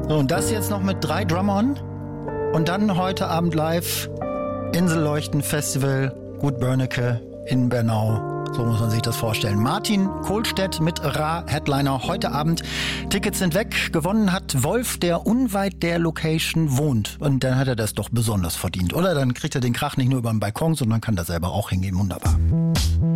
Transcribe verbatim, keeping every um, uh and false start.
So, und das jetzt noch mit drei Drummern und dann heute Abend live Inselleuchten Festival Gut Börnecke in Bernau. So muss man sich das vorstellen. Martin Kohlstedt mit Ra Headliner heute Abend. Tickets sind weg. Gewonnen hat Wolf, der unweit der Location wohnt. Und dann hat er das doch besonders verdient, oder? Dann kriegt er den Krach nicht nur über den Balkon, sondern kann da selber auch hingehen. Wunderbar.